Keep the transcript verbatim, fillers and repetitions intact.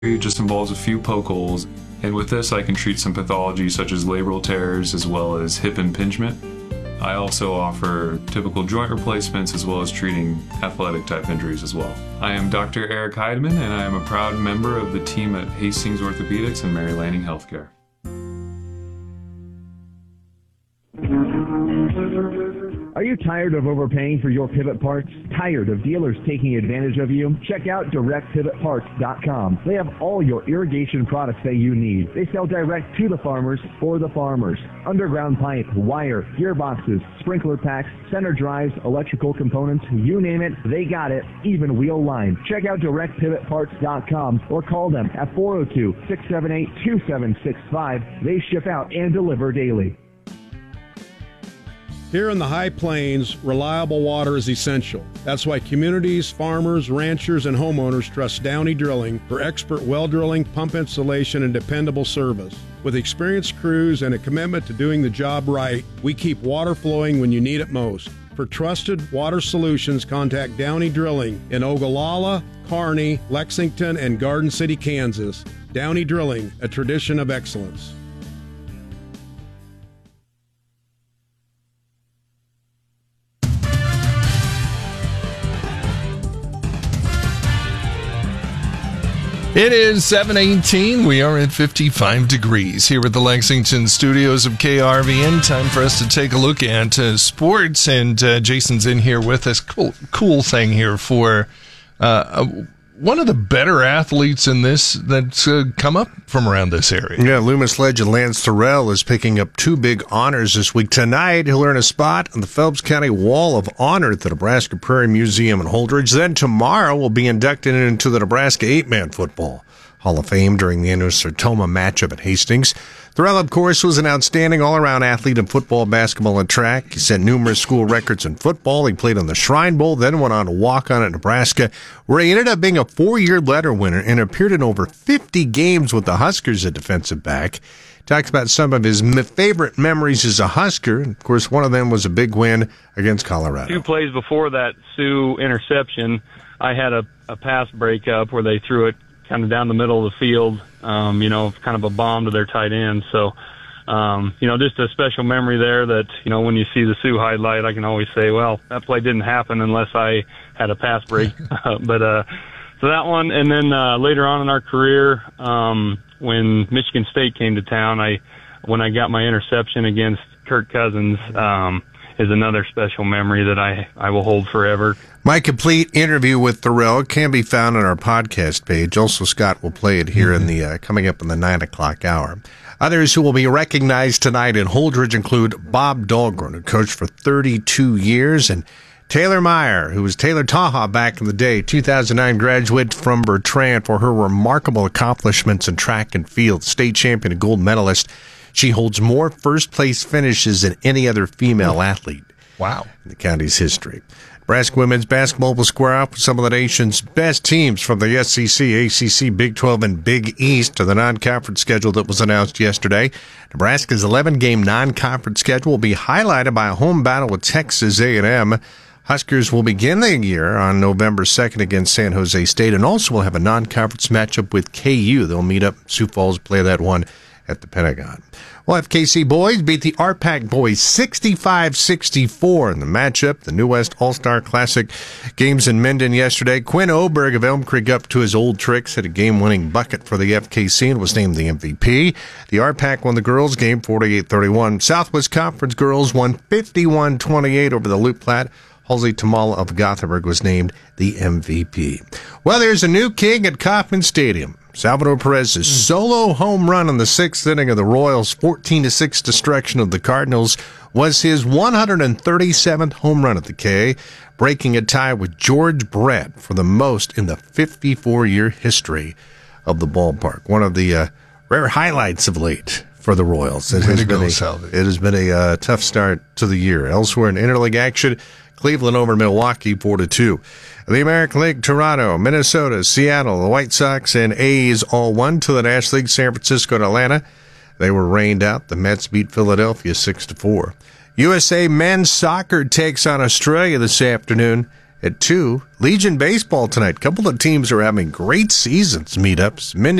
It just involves a few poke holes, and with this I can treat some pathology such as labral tears as well as hip impingement. I also offer typical joint replacements as well as treating athletic type injuries as well. I am Doctor Eric Heidemann, and I am a proud member of the team at Hastings Orthopedics and Mary Lanning Healthcare. Are you tired of overpaying for your pivot parts? Tired of dealers taking advantage of you? Check out direct pivot parts dot com. They have all your irrigation products that you need. They sell direct to the farmers for the farmers. Underground pipe, wire, gearboxes, sprinkler packs, center drives, electrical components, you name it, they got it, even wheel line. Check out direct pivot parts dot com or call them at four oh two, six seven eight, two seven six five. They ship out and deliver daily. Here in the High Plains, reliable water is essential. That's why communities, farmers, ranchers, and homeowners trust Downey Drilling for expert well drilling, pump installation, and dependable service. With experienced crews and a commitment to doing the job right, we keep water flowing when you need it most. For trusted water solutions, contact Downey Drilling in Ogallala, Kearney, Lexington, and Garden City, Kansas. Downey Drilling, a tradition of excellence. It is seven eighteen. We are at fifty-five degrees here at the Lexington studios of K R V N. Time for us to take a look at uh, sports, and uh, Jason's in here with us. Cool, cool thing here for uh, uh, one of the better athletes in this that's uh, come up from around this area. Yeah, Loomis legend Lance Thorell is picking up two big honors this week. Tonight, he'll earn a spot on the Phelps County Wall of Honor at the Nebraska Prairie Museum in Holdridge. Then tomorrow, we'll be inducted into the Nebraska eight-man football Hall of Fame during the Innis-Sertoma matchup at Hastings. Thorell, of course, was an outstanding all-around athlete in football, basketball, and track. He set numerous school records in football. He played on the Shrine Bowl, then went on to walk on at Nebraska, where he ended up being a four-year letter winner and appeared in over fifty games with the Huskers at defensive back. Talks about some of his favorite memories as a Husker. Of course, one of them was a big win against Colorado. Two plays before that Sioux interception, I had a, a pass breakup where they threw it kind of down the middle of the field, um, you know, kind of a bomb to their tight end. So, um, you know, just a special memory there that, you know, when you see the Sioux highlight, I can always say, well, that play didn't happen unless I had a pass break. but, uh, so that one, and then, uh, later on in our career, um, when Michigan State came to town, I, when I got my interception against Kirk Cousins, um, is another special memory that I, I will hold forever. My complete interview with Thorell can be found on our podcast page. Also, Scott will play it here mm-hmm. in the uh, coming up in the nine o'clock hour. Others who will be recognized tonight in Holdridge include Bob Dahlgren, who coached for thirty-two years, and Taylor Meyer, who was Taylor Taha back in the day, two thousand nine graduate from Bertrand for her remarkable accomplishments in track and field, state champion and gold medalist. She holds more first-place finishes than any other female athlete. Wow. In the county's history. Nebraska women's basketball will square off with some of the nation's best teams from the S E C, A C C, Big twelve, and Big East to the non-conference schedule that was announced yesterday. Nebraska's eleven-game non-conference schedule will be highlighted by a home battle with Texas A and M. Huskers will begin the year on November second against San Jose State, and also will have a non-conference matchup with K U. They'll meet up. Sioux Falls play that one at the Pentagon. Well, F K C boys beat the R PAC boys sixty-five sixty-four in the matchup. The New West All-Star Classic games in Minden yesterday. Quinn Oberg of Elm Creek up to his old tricks, hit a game-winning bucket for the F K C and was named the M V P. The R PAC won the girls' game forty-eight thirty-one. Southwest Conference girls won fifty-one twenty-eight over the Loup Platte. Halsey Tamala of Gothenburg was named the M V P. Well, there's a new king at Kauffman Stadium. Salvador Perez's mm. solo home run in the sixth inning of the Royals' fourteen to six destruction of the Cardinals was his one hundred thirty-seventh home run at the K, breaking a tie with George Brett for the most in the fifty-four-year history of the ballpark. One of the uh, rare highlights of late for the Royals. It, has been, a, it has been a uh, tough start to the year. Elsewhere in interleague action, Cleveland over Milwaukee four to two. The American League, Toronto, Minnesota, Seattle, the White Sox, and A's all won to the National League, San Francisco and Atlanta. They were rained out. The Mets beat Philadelphia six to four. U S A men's soccer takes on Australia this afternoon At two, Legion Baseball tonight. A couple of teams are having great seasons meetups.